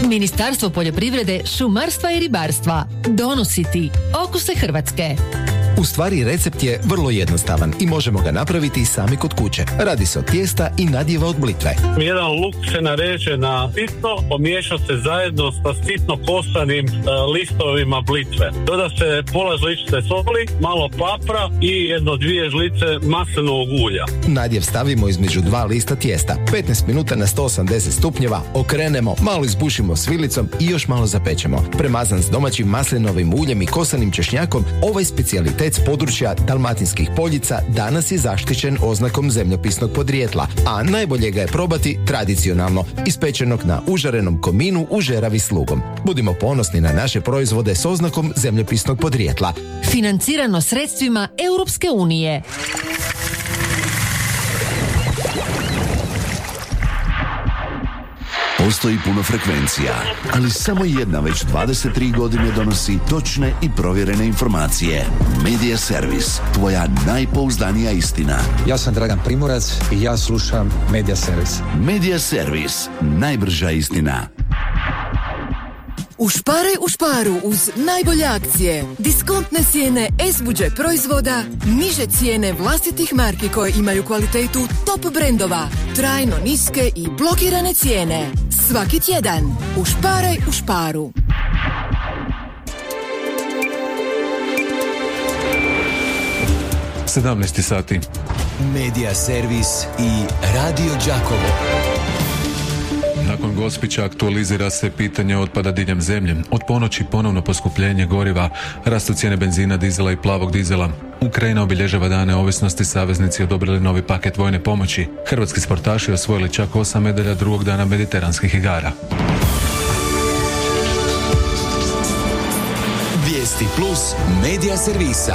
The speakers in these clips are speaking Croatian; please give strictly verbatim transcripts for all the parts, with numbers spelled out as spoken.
Ministarstvo poljoprivrede, šumarstva i ribarstva donosi ti Okuse Hrvatske. U stvari recept je vrlo jednostavan i možemo ga napraviti sami kod kuće. Radi se od tijesta i nadjeva od blitve. Jedan luk se nareže na sitno, pomiješa se zajedno sa sitno kosanim e, listovima blitve. Doda se pola žličice soli, malo papra i jedno dvije žlice maslinovog ulja. Nadjev stavimo između dva lista tijesta. petnaest minuta na sto osamdeset stupnjeva, okrenemo, malo izbušimo svilicom i još malo zapečemo. Premazan s domaćim maslinovim uljem i kosanim češnjakom, ovaj specijalitet s područja Dalmatinskih poljica danas je zaštićen oznakom zemljopisnog podrijetla, a najbolje ga je probati tradicionalno, ispečenog na užarenom kominu u žeravi s lugom. Budimo ponosni na naše proizvode s oznakom zemljopisnog podrijetla. Financirano sredstvima Europske unije. Postoji puno frekvencija, ali samo jedna već dvadeset tri godine donosi točne i provjerene informacije. Medija Servis, tvoja najpouzdanija istina. Ja sam Dragan Primorac i ja slušam Medija Servis. Medija Servis, najbrža istina. Ušparaj u šparu uz najbolje akcije. Diskontne cijene S budžet proizvoda, niže cijene vlastitih marki koje imaju kvalitetu top brendova, trajno niske i blokirane cijene. Svaki tjedan. Ušparaj u šparu. sedamnaest sati. Medija Servis i Radio Đakovo. Nakon Gospića aktualizira se pitanje otpada diljem zemlje. Od ponoći ponovno poskupljenje goriva, rastu cijene benzina, dizela i plavog dizela. Ukrajina obilježava dane ovisnosti, saveznici odobrili novi paket vojne pomoći. Hrvatski sportaši osvojili čak osam medalja drugog dana mediteranskih igara. Vijesti plus Medija Servisa.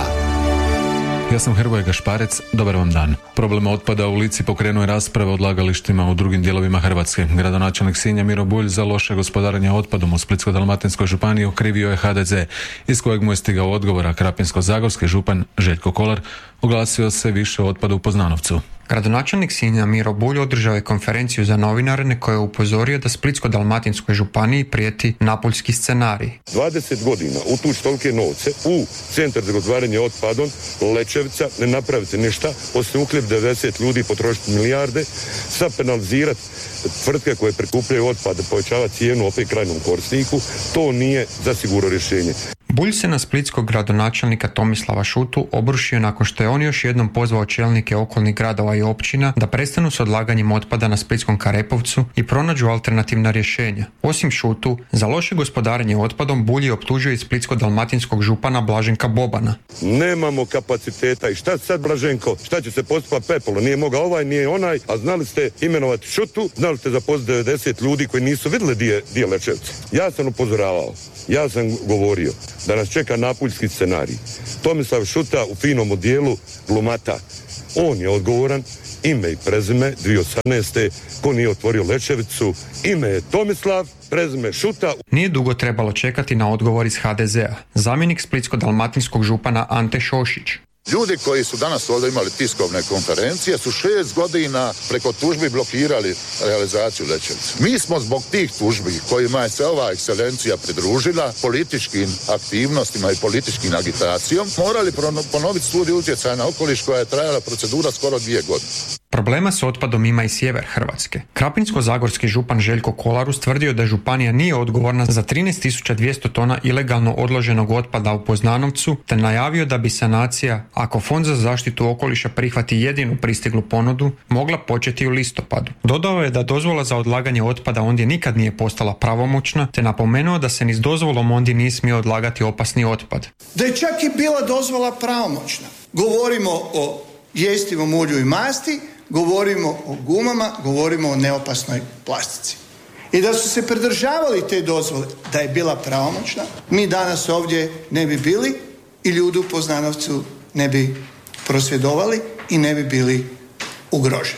Ja sam Hrvoje Gašparec, dobar vam dan. Problem otpada u Lici pokrenuo je rasprave o odlagalištima u drugim dijelovima Hrvatske. Gradonačelnik Sinja Miro Bulj za loše gospodarenje otpadom u Splitsko-dalmatinskoj županiji okrivio je H D Z, iz kojeg mu je stigao odgovor, a Krapinsko-zagorski župan Željko Kolar oglasio se više o otpadu u Poznanovcu. Gradonačelnik Sinja Miro Bulj održao je konferenciju za novinare na kojoj je upozorio da Splitsko-dalmatinskoj županiji prijeti napuljski scenarij. dvadeset godina utući tolike novce u centar za gospodarenje otpadom Lečevica, ne napraviti ništa, osim uhljeb devedeset ljudi, potrošiti milijarde, sad penalizirati tvrtke koje prikupljaju otpad, povećavati cijenu opet krajnom korisniku, to nije zasigurno rješenje. Bulj se na splitskog gradonačelnika Tomislava Šutu obrušio nakon što je on još jednom pozvao čelnike okolnih gradova i općina da prestanu s odlaganjem otpada na splitskom Karepovcu i pronađu alternativna rješenja. Osim Šutu, za loše gospodarenje otpadom Bulj je optužio i splitsko-dalmatinskog župana Blaženka Bobana. Nemamo kapaciteta i šta sad Blaženko, šta će se postupati pepolo, nije mogao ovaj, nije onaj, a znali ste imenovati Šutu, znali ste zaposliti devedeset ljudi koji nisu vidjeli di je, di je Lečevca. Ja sam upozoravao, ja sam govorio da nas čeka napuljski scenarij. Tomislav Šuta u finom odijelu glumata. On je odgovoran, ime i prezime, dvije tisuće osamnaeste. Ko nije otvorio Lečevicu, ime je Tomislav, prezime Šuta. Nije dugo trebalo čekati na odgovor iz H D Z-a. Zamjenik splitsko-dalmatinskog župana Ante Šošić. Ljudi koji su danas ovdje imali tiskovne konferencije su šest godina preko tužbi blokirali realizaciju Lečevice. Mi smo zbog tih tužbi kojima je se ova ekscelencija pridružila političkim aktivnostima i političkim agitacijom morali ponoviti studiju utjecaja na okoliš koja je trajala procedura skoro dvije godine. Problema s otpadom ima i sjever Hrvatske. Krapinsko-zagorski župan Željko Kolar ustvrdio da županija nije odgovorna za trinaest tisuća dvjesto tona ilegalno odloženog otpada u Poznanovcu, te najavio da bi sanacija, ako Fond za zaštitu okoliša prihvati jedinu pristiglu ponudu, mogla početi u listopadu. Dodao je da dozvola za odlaganje otpada ondje nikad nije postala pravomoćna, te napomenuo da se ni s dozvolom ondje nije smio odlagati opasni otpad. Da je čak i bila dozvola pravomoćna. Govorimo o jestivom ulju i masti, govorimo o gumama, govorimo o neopasnoj plastici. I da su se pridržavali te dozvole, da je bila pravomoćna, mi danas ovdje ne bi bili i ljudi u Poznanovcu ne bi prosvjedovali i ne bi bili ugroženi.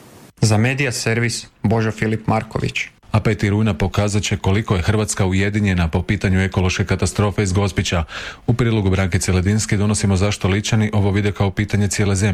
Za Medija Servis Božo Filip Marković. A peti rujna pokazat će koliko je Hrvatska ujedinjena po pitanju ekološke katastrofe iz Gospića. U prilogu Brankice Ledinske donosimo zašto Ličani ovo vide kao pitanje cijele zemlje.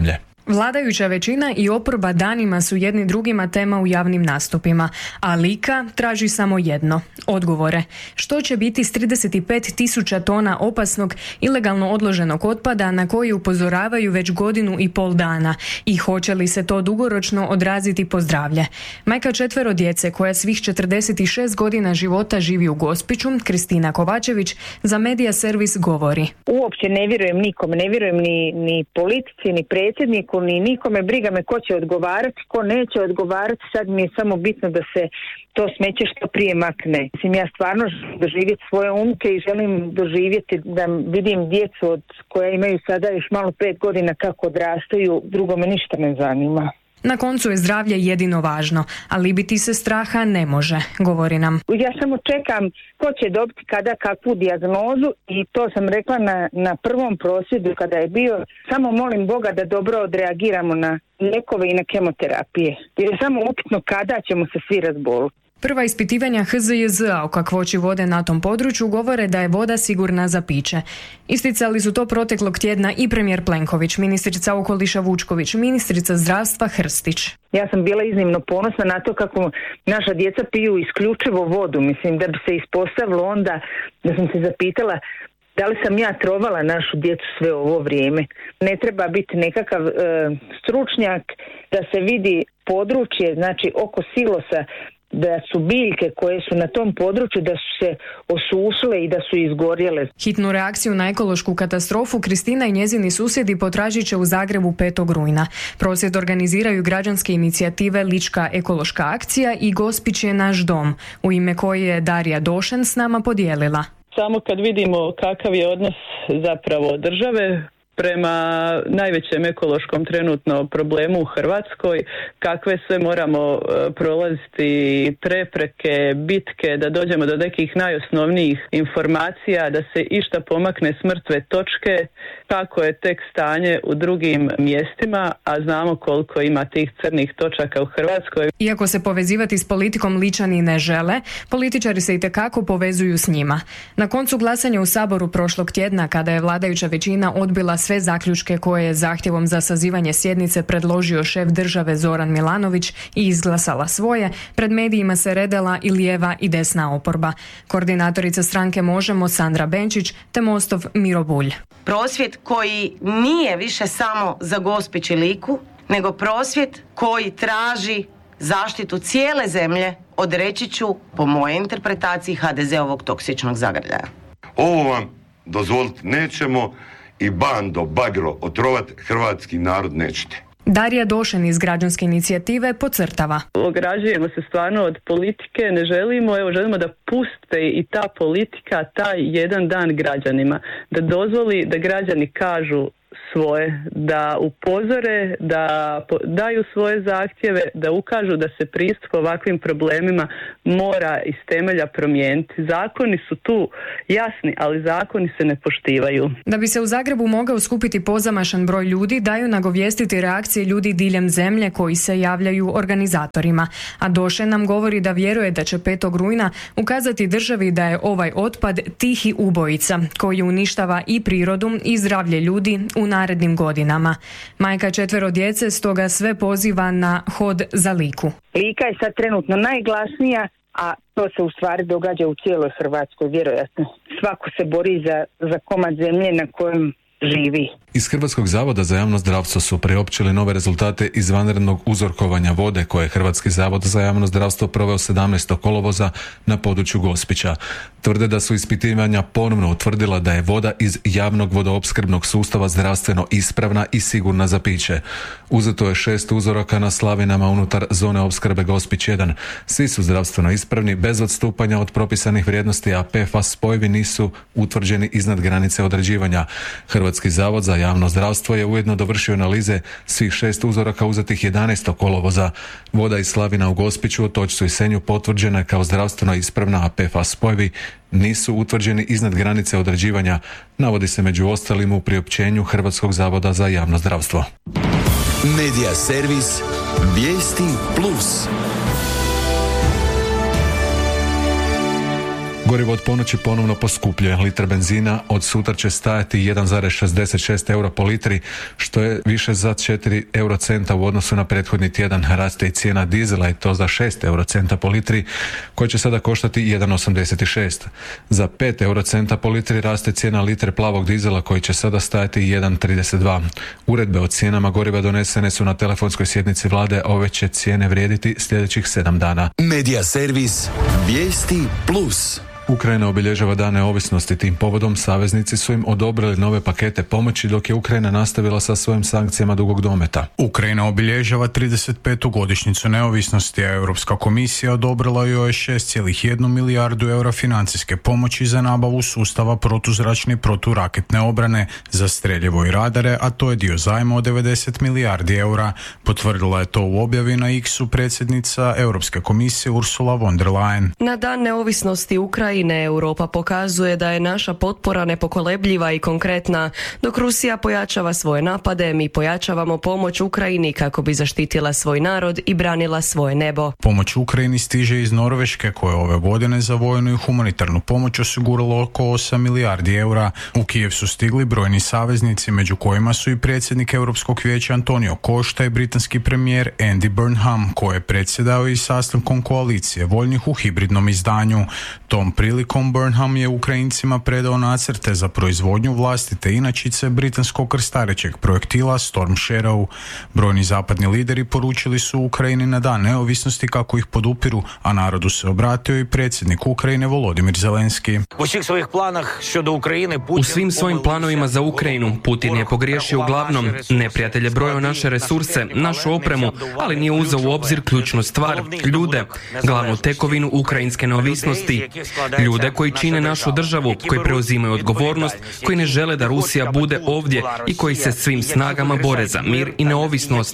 Vladajuća većina i oporba danima su jedni drugima tema u javnim nastupima, a Lika traži samo jedno – odgovore. Što će biti s trideset pet tisuća tona opasnog, ilegalno odloženog otpada na koji upozoravaju već godinu i pol dana i hoće li se to dugoročno odraziti po zdravlje? Majka četvero djece koja svih četrdeset šest godina života živi u Gospiću, Kristina Kovačević, za Medija Servis govori. Uopće ne vjerujem nikome, ne vjerujem ni, ni politici, ni predsjedniku, ni nikome, briga me ko će odgovarati, ko neće odgovarati, sad mi je samo bitno da se to smeće što prije makne. Mislim, ja stvarno želim doživjeti svoje unuke i želim doživjeti da vidim djecu od koja imaju sada još malo pet godina kako odrastaju, drugo me ništa ne zanima. Na koncu je zdravlje jedino važno, ali libiti se straha ne može, govori nam. Ja samo čekam ko će dobiti kada kakvu dijagnozu i to sam rekla na, na prvom prosvjedu kada je bio. Samo molim Boga da dobro odreagiramo na lijekove i na kemoterapije. Jer je samo upitno kada ćemo se svi razboliti. Prva ispitivanja H Z J Z-a o kakvoći vode na tom području govore da je voda sigurna za piće. Isticali su to proteklog tjedna i premijer Plenković, ministrica okoliša Vučković, ministrica zdravstva Hrstić. Ja sam bila iznimno ponosna na to kako naša djeca piju isključivo vodu. Mislim da bi se ispostavilo onda da sam se zapitala da li sam ja trovala našu djecu sve ovo vrijeme. Ne treba biti nekakav e, stručnjak da se vidi područje, znači oko silosa, da su biljke koje su na tom području da su se osušile i da su izgorjele. Hitnu reakciju na ekološku katastrofu Kristina i njezini susjedi potražit će u Zagrebu petog rujna. Prosvjed organiziraju građanske inicijative Lička ekološka akcija i Gospić je naš dom, u ime koje je Darija Došen s nama podijelila. Samo kad vidimo kakav je odnos zapravo države prema najvećem ekološkom trenutno problemu u Hrvatskoj, kakve sve moramo prolaziti prepreke, bitke, da dođemo do nekih najosnovnijih informacija, da se išta pomakne s mrtve točke, kako je tek stanje u drugim mjestima, a znamo koliko ima tih crnih točaka u Hrvatskoj. Iako se povezivati s politikom Ličani ne žele, političari se itekako povezuju s njima. Na koncu glasanja u Saboru prošlog tjedna, kada je vladajuća većina odbila sve zaključke koje je zahtjevom za sazivanje sjednice predložio šef države Zoran Milanović i izglasala svoje, pred medijima se redala i lijeva i desna oporba. Koordinatorica stranke Možemo Sandra Benčić te Mostov Miro Bulj. Prosvjed koji nije više samo za Gospić i Liku, nego prosvjed koji traži zaštitu cijele zemlje od, reći ću, po mojoj interpretaciji, ha de ze-ovog toksičnog zagrljaja. Ovo vam dozvoliti nećemo i bando, bagro, otrovat hrvatski narod nećete. Darija Došen iz građanske inicijative podcrtava. Ograđujemo se stvarno od politike, ne želimo, evo želimo da puste i ta politika taj jedan dan građanima, da dozvoli da građani kažu svoje, da upozore, da daju svoje zahtjeve, da ukažu da se pristup ovakvim problemima mora iz temelja promijeniti. Zakoni su tu jasni, ali zakoni se ne poštivaju. Da bi se u Zagrebu mogao skupiti pozamašan broj ljudi, daju nagovijestiti reakcije ljudi diljem zemlje koji se javljaju organizatorima. A Došen nam govori da vjeruje da će petog rujna ukazati državi da je ovaj otpad tihi ubojica koji uništava i prirodu i zdravlje ljudi u narednim godinama. Majka četvero djece stoga sve poziva na hod za Liku. Lika je sad trenutno najglasnija, a to se u stvari događa u cijeloj Hrvatskoj, vjerojatno. Svako se bori za, za komad zemlje na kojem živi. Iz Hrvatskog zavoda za javno zdravstvo su priopćili nove rezultate izvanrednog uzorkovanja vode koje je Hrvatski zavod za javno zdravstvo proveo sedamnaestog kolovoza na području Gospića. Tvrde da su ispitivanja ponovno utvrdila da je voda iz javnog vodoopskrbnog sustava zdravstveno ispravna i sigurna za piće. Uzeto je šest uzoraka na slavinama unutar zone opskrbe Gospić jedan. Svi su zdravstveno ispravni bez odstupanja od propisanih vrijednosti, a pe ef a spojevi nisu utvrđeni iznad granice određivanja. Hrvatski zavod za javno zdravstvo je ujedno dovršio analize svih šest uzoraka uzetih jedanaestog kolovoza. Voda iz slavina u Gospiću, Otočcu i Senju potvrđena je kao zdravstveno ispravna, a pe ef a spojevi nisu utvrđeni iznad granice određivanja, navodi se među ostalim u priopćenju Hrvatskog zavoda za javno zdravstvo. Medija servis Vijesti plus. Gorivo od ponoći ponovno poskupljuje. Litra benzina od sutra će stajati jedan zarez šezdeset šest eura po litri, što je više za četiri eurocenta u odnosu na prethodni tjedan. Raste i cijena dizela i to za šest eurocenta po litri, koja će sada koštati jedan zarez osamdeset šest. Za pet eurocenta po litri raste cijena litre plavog dizela, koji će sada stajati jedan zarez trideset dva. Uredbe o cijenama goriva donesene su na telefonskoj sjednici vlade, a ove će cijene vrijediti sljedećih sedam dana. Medija servis Vijesti plus. Ukrajina obilježava dan neovisnosti. Tim povodom saveznici su im odobrili nove pakete pomoći, dok je Ukrajina nastavila sa svojim sankcijama dugog dometa. Ukrajina obilježava trideset petu godišnjicu neovisnosti, a Europska komisija odobrila joj šest zarez jedna milijardu eura financijske pomoći za nabavu sustava protuzračne i proturaketne obrane za streljivo i radare, a to je dio zajma od devedeset milijardi eura. Potvrdila je to u objavi na X-u predsjednica Europske komisije Ursula von der Leyen. Na dan neovisnosti Ukrajine Europa pokazuje da je naša potpora nepokolebljiva i konkretna. Dok Rusija pojačava svoje napade, mi pojačavamo pomoć Ukrajini kako bi zaštitila svoj narod i branila svoje nebo. Pomoć Ukrajini stiže iz Norveške, koja ove godine za vojnu i humanitarnu pomoć osiguralo oko osam milijardi eura. U Kijev su stigli brojni saveznici, među kojima su i predsjednik Europskog vijeća Antonio Costa i britanski premijer Andy Burnham, koji je predsjedao i sastankom koalicije voljnih u hibridnom izdanju. Tom prilikom Burnham je Ukrajincima predao nacrte za proizvodnju vlastite inačice britanskog krstarećeg projektila Storm Shadow. Brojni zapadni lideri poručili su Ukrajini na dan neovisnosti kako ih podupiru, a narodu se obratio i predsjednik Ukrajine Volodimir Zelenski. U svim svojim planovima za Ukrajinu Putin je pogriješio uglavnom. Neprijatelj je brojao naše resurse, našu opremu, ali nije uzeo u obzir ključnu stvar, ljude, glavnu tekovinu ukrajinske neovisnosti. Ljude koji čine našu državu, koji preuzimaju odgovornost, koji ne žele da Rusija bude ovdje i koji se svim snagama bore za mir i neovisnost.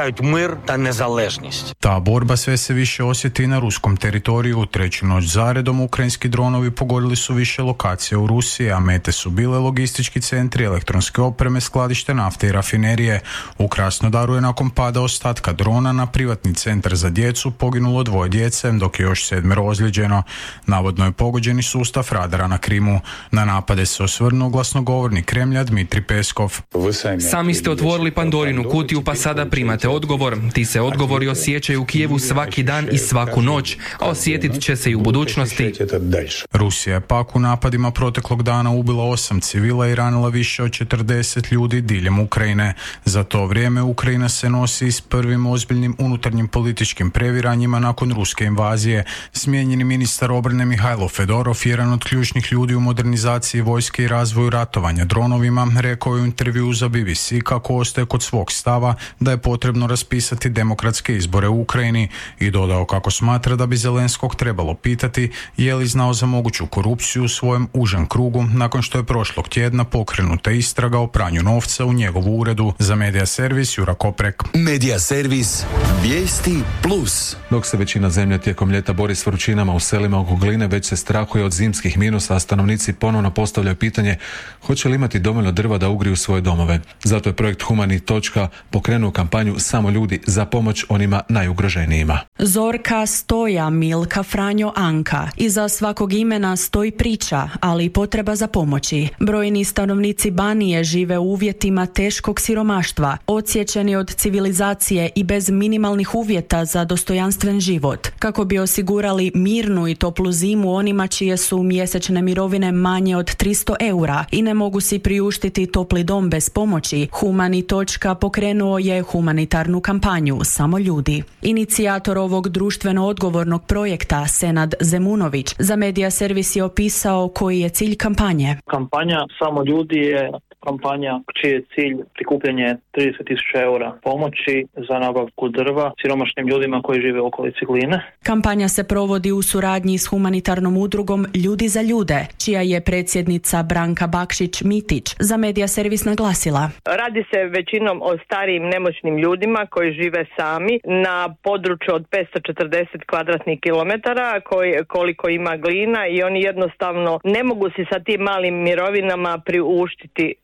Ta borba sve se više osjeti na ruskom teritoriju. Treću noć zaredom ukrajinski dronovi pogodili su više lokacija u Rusiji, a mete su bile logistički centri, elektronske opreme, skladište nafte i rafinerije. U Krasnodaru je nakon pada ostatka drona na privatni centar za djecu poginulo dvoje djece, dok je još sedmero ozlijeđeno. Navodno je pogođeni sustav radara na Krimu. Na napade se osvrnuo glasnogovornik Kremlja Dmitrij Peskov. Sami ste otvorili Pandorinu kutiju, pa sada primate odgovor. Ti se odgovori osjećaju u Kijevu svaki dan i svaku noć, a osjetit će se i u budućnosti. Rusija je pak u napadima proteklog dana ubila osam civila i ranila više od četrdeset ljudi diljem Ukrajine. Za to vrijeme Ukrajina se nosi s prvim ozbiljnim unutarnjim političkim previranjima nakon ruske invazije. Smijenjeni ministar obrane Mihajlo Fedorov, jedan od ključnih ljudi u modernizaciji vojske i razvoju ratovanja dronovima, rekao je u intervjuu za B B C kako ostaje kod svog stava da je potrebno raspisati demokratske izbore u Ukrajini i dodao kako smatra da bi Zelenskog trebalo pitati je li znao za moguću korupciju u svojem užem krugu nakon što je prošlog tjedna pokrenuta istraga o pranju novca u njegovu uredu. Za Medija servis Jura Koprek. Medija servis Vijesti plus. Dok se većina zemlje tijekom ljeta bori s vrućinama u selima oko Gline, već se strahuje od zimskih minusa, a stanovnici ponovno postavljaju pitanje hoće li imati dovoljno drva da ugriju svoje domove. Zato je projekt Humani točka pokrenuo kampanju Samo ljudi za pomoć onima najugroženijima. Zorka, Stoja, Milka, Franjo, Anka. Iza svakog imena stoji priča, ali i potreba za pomoći. Brojni stanovnici Banije žive u uvjetima teškog siromaštva, odsječeni od civilizacije i bez minimalnih uvjeta za dostojanstven život. Kako bi osigurali mirnu i toplu zimu onima čije su mjesečne mirovine manje od tristo eura i ne mogu si priuštiti topli dom bez pomoći, Humani točka pokrenuo je humanitarnu kampanju Samo ljudi. Inicijator ovog društveno odgovornog projekta, Senad Zemunović, za Medija servis je opisao koji je cilj kampanje. Kampanja Samo ljudi je kampanja čiji je cilj prikupljanje trideset tisuća eura pomoći za nabavku drva siromašnim ljudima koji žive u okolici Gline. Kampanja se provodi u suradnji s humanitarnom udrugom Ljudi za ljude, čija je predsjednica Branka Bakšić-Mitić za Medija servis naglasila. Radi se većinom o starijim nemoćnim ljudima koji žive sami na području od petsto četrdeset kvadratnih kilometara koji, koliko ima Glina i oni jednostavno ne mogu si sa tim malim mirovinama priuštiti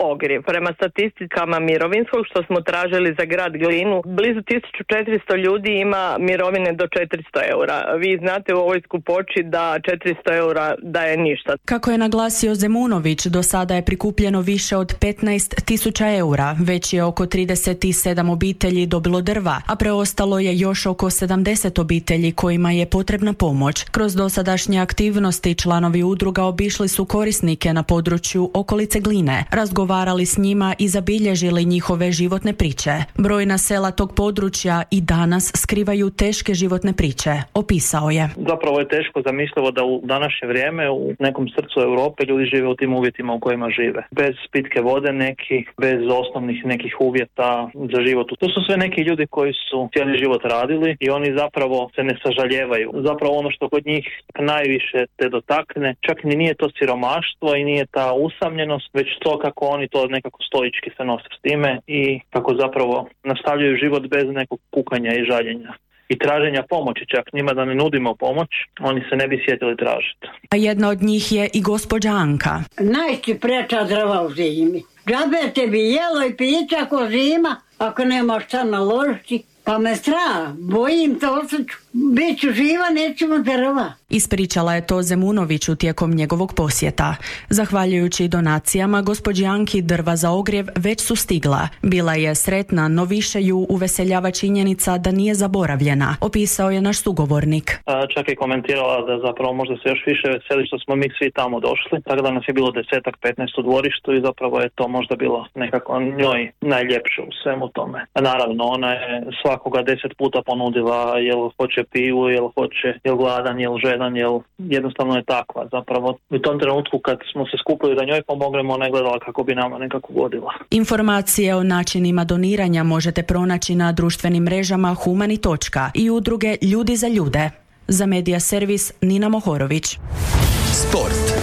ogrijev. Prema statistikama mirovinskog što smo tražili za grad Glinu, blizu tisuću četiristo ljudi ima mirovine do četiristo eura. Vi znate u ovoj skupoći da četiristo eura daje ništa. Kako je naglasio Zemunović, do sada je prikupljeno više od petnaest tisuća eura, već je oko trideset sedam obitelji dobilo drva, a preostalo je još oko sedamdeset obitelji kojima je potrebna pomoć. Kroz dosadašnje aktivnosti članovi udruga obišli su korisnike na području okolice Gline, razgovarali s njima i zabilježili njihove životne priče. Brojna sela tog područja i danas skrivaju teške životne priče, opisao je. Zapravo je teško zamislivo da u današnje vrijeme u nekom srcu Europe ljudi žive u tim uvjetima u kojima žive. Bez pitke vode neki, bez osnovnih nekih uvjeta za život. To su sve neki ljudi koji su cijeli život radili i oni zapravo se ne sažaljevaju. Zapravo ono što kod njih najviše te dotakne, čak ni nije to siromaštvo i nije ta usamljenost, već to kako oni to nekako stoički se nose s time i kako zapravo nastavljaju život bez nekog kukanja i žaljenja. I traženja pomoći, čak njima da ne nudimo pomoć, oni se ne bi sjetili tražiti. A jedna od njih je i gospođa Anka. Najti preča drva u zimi. Džabe tebi jelo i piće ako zima, ako nemaš šta naložiti. Pa me strah, bojim to osjeću. Biću živa, nećemo drva. Ispričala je to Zemunoviću tijekom njegovog posjeta. Zahvaljujući donacijama, gospođi Anki drva za ogrjev već su stigla. Bila je sretna, no više ju uveseljava činjenica da nije zaboravljena, opisao je naš sugovornik. Čak je komentirala da zapravo možda se još više veseli što smo mi svi tamo došli, tako da nas je bilo desetak, petnaest u dvorištu i zapravo je to možda bilo nekako njoj najljepše u svemu tome. A naravno, ona je svakoga deset puta ponudila jel hoće pivu, jel hoće, jel gladan, jel žedan, jel jednostavno je takva. Zapravo u tom trenutku kad smo se skupili da njoj pomognemo, ona je gledala kako bi nama nekako godila. Informacije o načinima doniranja možete pronaći na društvenim mrežama Humani točka i udruge Ljudi za ljude. Za Medija servis Nina Mohorović. Sport.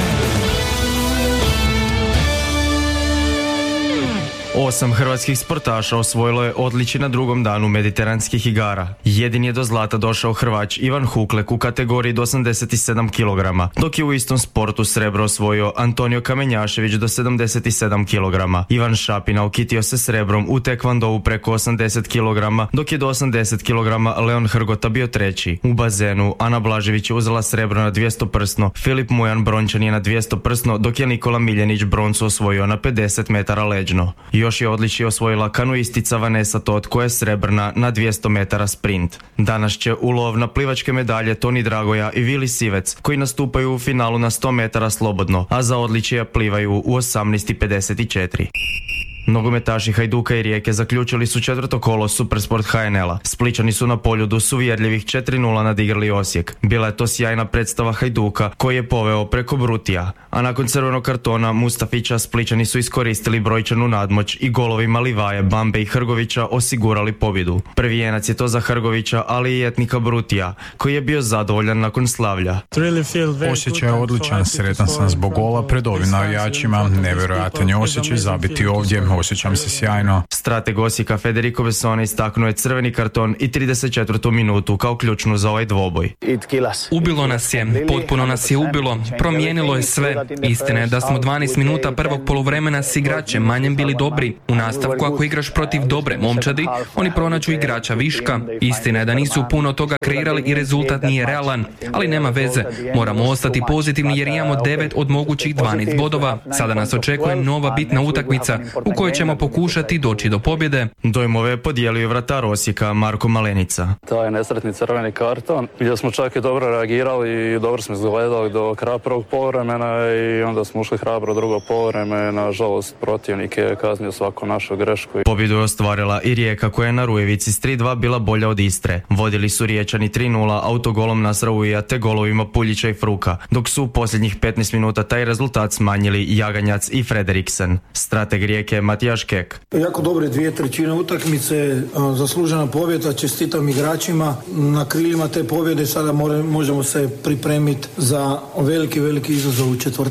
Osam hrvatskih sportaša osvojilo je odličje na drugom danu mediteranskih igara. Jedini je do zlata došao Hrvač Ivan Huklek u kategoriji do osamdeset sedam kilograma, dok je u istom sportu srebro osvojio Antonio Kamenjašević do sedamdeset sedam kilograma. Ivan Šapina okitio se srebrom u tekvandovu preko osamdeset kilograma, dok je do osamdeset kilograma Leon Hrgota bio treći. U bazenu Ana Blažević je uzela srebro na dvjesto prsno, Filip Mujan brončan je na dvjesto prsno, dok je Nikola Miljenić broncu osvojio na pedeset metara leđno. Još je odličje osvojila kanuistica Vanessa Tot koja je srebrna na dvjesto metara sprint. Danas će u lov na plivačke medalje Toni Dragoja i Vili Sivec koji nastupaju u finalu na sto metara slobodno, a za odličje plivaju u osamnaest pedeset četiri. Nogometaši Hajduka i Rijeke zaključili su četvrto kolo Supersport ha en el-a. Splićani su na Poljudu s uvjerljivih četiri nula nadigrali Osijek. Bila je to sjajna predstava Hajduka koji je poveo preko Brutija. A nakon crvenog kartona Mustafića Splićani su iskoristili brojčanu nadmoć i golovima Livaje, Bambe i Hrgovića osigurali pobjedu. Prvi jenac je to za Hrgovića, ali i etnika Brutija koji je bio zadovoljan nakon slavlja. Osjećaj je odličan, sretan sam zbog gola pred ovim navijačima. Nevjerojatan je osjećaj zabiti ovdje. Osjećam se sjajno. Strateg Osijeka Federico Bessone istaknuo je crveni karton i trideset četvrtu minutu kao ključnu za ovaj dvoboj. Ubilo nas je, potpuno nas je ubilo, promijenilo je sve. Istina je da smo dvanaest minuta prvog poluvremena s igračem manjem bili dobri. U nastavku ako igraš protiv dobre momčadi, oni pronađu igrača viška. Istina je da nisu puno toga kreirali i rezultat nije realan, ali nema veze. Moramo ostati pozitivni jer imamo devet od mogućih dvanaest bodova. Sada nas očekuje nova bitna utakmica u kojoj ćemo pokušati doći do pobjede. Dojmove je podijelio vratar Osijeka Marko Malenica. Taj nesretni crveni karton gdje smo čak i dobro reagirali i dobro smo izgledali do kraja prvog poluvremena i onda smo ušli hrabro drugo poluvreme. Nažalost protivnik je kaznio svaku našu grešku. Pobjedu je ostvarila i Rijeka koja je na Rujevici s tri dva bila bolja od Istre. Vodili su Riječani tri nula autogolom Nasra Ujija te golovima Puljića i Fruka, dok su u posljednjih petnaest minuta taj rezultat smanjili Jaganjac i Frederiksen. Strateg Rijeke Matijaš Kek. Jako dobre dvije trećine utakmice, zaslužena pobjeda, čestitam igračima. Na krilima te pobjede sada more, možemo se pripremiti za veliki, veliki izazov u četvrtak.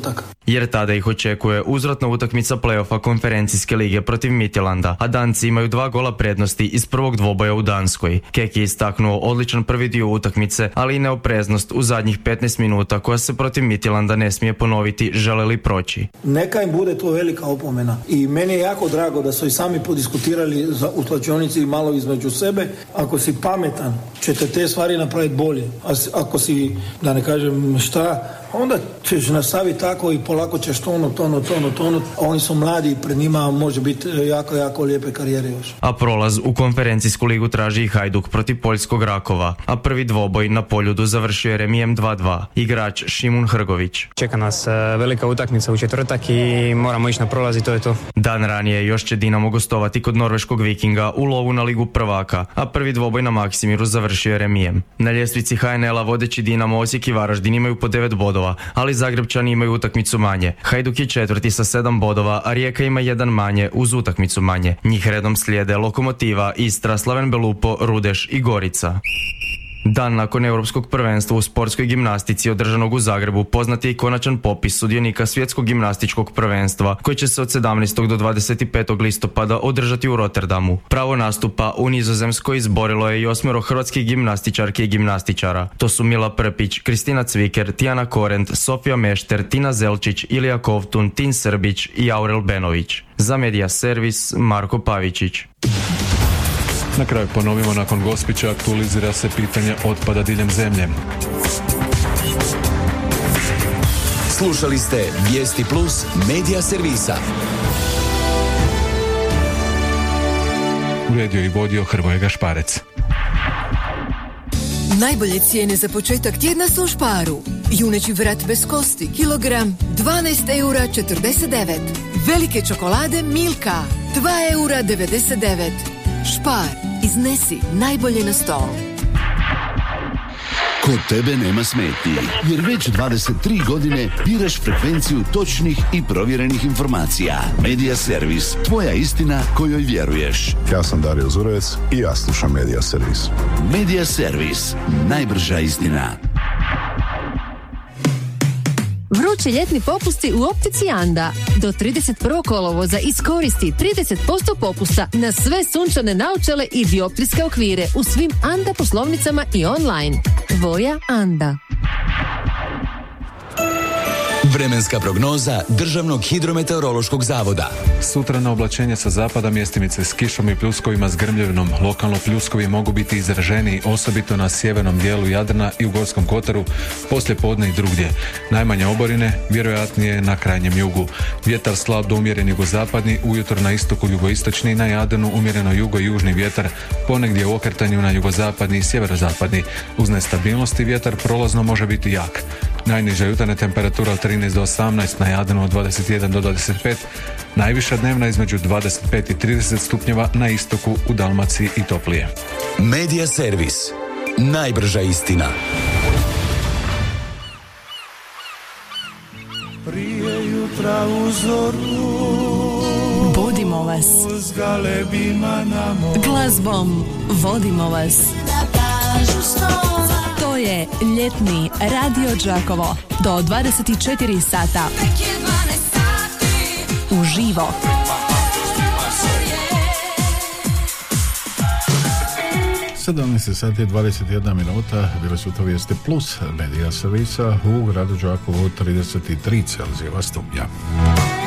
jer tada ih očekuje uzvratna utakmica play-offa konferencijske lige protiv Midtjylanda, a Danci imaju dva gola prednosti iz prvog dvoboja u Danskoj. Kek je istaknuo odličan prvi dio utakmice, ali i neopreznost u zadnjih petnaest minuta koja se protiv Midtjylanda ne smije ponoviti, žele li proći. Neka im bude to velika opomena i meni je jako drago da su i sami podiskutirali za, u slačionici malo između sebe. Ako si pametan, ćete te stvari napraviti bolje. A ako si, da ne kažem šta, onda ćeš nastaviti tako i polako ćeš tonut, tonut, tonut, tonut. Oni su mladi, pred njima može biti jako, jako lijepe karijere još. A prolaz u konferencijsku ligu traži i Hajduk protiv poljskog Rakova, a prvi dvoboj na Poljudu završio je remijem dva dva. Igrač Šimun Hrgović. Čeka nas velika utakmica u četvrtak i moramo ići na prolaz i to je to. Dan ranije još će Dinamo gostovati kod norveškog Vikinga u lovu na ligu prvaka, a prvi dvoboj na Maksimiru završio je remijem. Na ljestvici H N L-a vodeći Dinamo, Osijek i Varaždin imaju po devet bodova, ali Zagrebčani imaju utakmicu manje. Hajduk je četvrti sa sedam bodova, a Rijeka ima jedan manje uz utakmicu manje. Njih redom slijede Lokomotiva, Istra, Slaven Belupo, Rudeš i Gorica. Dan nakon Europskog prvenstva u sportskoj gimnastici održanog u Zagrebu poznat je i konačan popis sudionika svjetskog gimnastičkog prvenstva koji će se od sedamnaestog do dvadeset petog listopada održati u Rotterdamu. Pravo nastupa u Nizozemskoj izborilo je i osmero hrvatskih gimnastičarki i gimnastičara. To su Mila Prpić, Kristina Cviker, Tijana Korent, Sofija Mešter, Tina Zelčić, Ilija Kovtun, Tin Srbić i Aurel Benović. Za Medija Servis Marko Pavičić. Na kraju ponovimo, nakon Gospića aktualizira se pitanje otpada diljem zemlje. Slušali ste Vijesti Plus Medija Servisa. Uredio i vodio Hrvoje Gašparec. Najbolje cijene za početak tjedna su u Šparu. Juneći vrat bez kosti, kilogram, dvanaest eura četrdeset devet. Velike čokolade Milka, dva eura devedeset devet. Špar, iznesi najbolje na stol. Kod tebe nema smetnji, jer već dvadeset tri godine biraš frekvenciju točnih i provjerenih informacija. Medija Servis, tvoja istina kojoj vjeruješ. Ja sam Dario Zurovec i ja slušam Medija Servis. Medija Servis, najbrža istina. Vrući ljetni popusti u optici Anda. Do trideset prvog kolovoza iskoristi trideset posto popusta na sve sunčane naočale i dioptrijske okvire u svim Anda poslovnicama i online. Tvoja Anda. Vremenska prognoza Državnog hidrometeorološkog zavoda. Sutra na oblačenje sa zapada mjestimice s kišom i pljuskovima s grmljevinom. Lokalno pljuskovi mogu biti izraženiji, osobito na sjevernom dijelu Jadrana i u Gorskom kotaru, poslije podne i drugdje. Najmanje oborine, vjerojatnije na krajnjem jugu. Vjetar slab do umjeren jugozapadni, ujutro na istoku jugoistočni, na Jadranu umjereno jugo-južni vjetar, ponegdje u okretanju na jugozapadni i sjeverozapadni. Uz nestabilnosti vjetar prolazno može biti jak. Najniža jutarnja temperatura od trinaest do osamnaest, na Jadranu od dvadeset jedan do dvadeset pet, najviša dnevna između dvadeset pet i trideset stupnjeva, na istoku, u Dalmaciji i toplije. Medija Servis, najbrža istina. Prije jutra u zoru budimo vas glazbom, vodimo vas. To je ljetni Radio Đakovo do dvadeset četiri sata uživo. sedamnaest sati dvadeset jedna minuta, bile su to Vijesti Plus Medija Servisa u gradu Đakovu, trideset tri Celzijeva stupnja.